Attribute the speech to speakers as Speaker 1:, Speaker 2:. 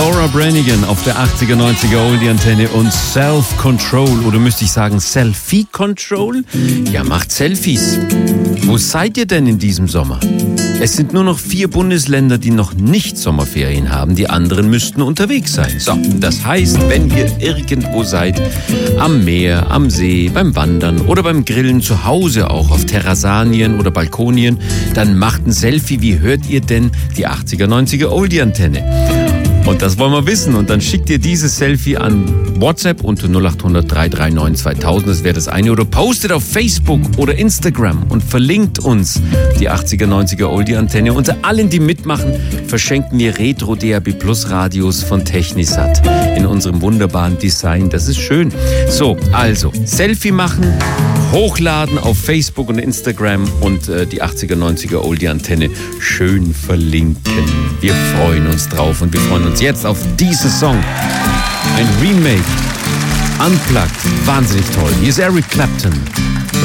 Speaker 1: Laura Branigan auf der 80er, 90er Oldie-Antenne und Self-Control, oder müsste ich sagen Selfie-Control? Ja, macht Selfies. Wo seid ihr denn in diesem Sommer? Es sind nur noch 4 Bundesländer, die noch nicht Sommerferien haben. Die anderen müssten unterwegs sein. So, das heißt, wenn ihr irgendwo seid, am Meer, am See, beim Wandern oder beim Grillen, zu Hause auch auf Terrassanien oder Balkonien, dann macht ein Selfie. Wie hört ihr denn die 80er, 90er Oldie-Antenne? Und das wollen wir wissen. Und dann schickt ihr dieses Selfie an WhatsApp unter 0800 339 2000. Das wäre das eine. Oder postet auf Facebook oder Instagram und verlinkt uns die 80er, 90er Oldie-Antenne. Unter allen, die mitmachen, verschenken wir Retro DAB Plus Radios von Technisat in unserem wunderbaren Design. Das ist schön. So, also Selfie machen, hochladen auf Facebook und Instagram und die 80er, 90er Oldie-Antenne schön verlinken. Wir freuen uns drauf und wir freuen uns jetzt auf diesen Song. Ein Remake, unplugged, wahnsinnig toll. Hier ist Eric Clapton.